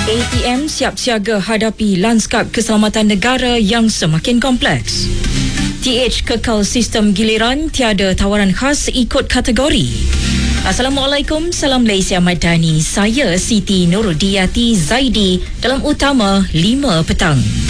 ATM siap siaga hadapi lanskap keselamatan negara yang semakin kompleks. TH kekal sistem giliran, tiada tawaran khas ikut kategori. Assalamualaikum, salam Malaysia Madani. Saya Siti Nurudiyati Zaidi dalam Utama 5 petang.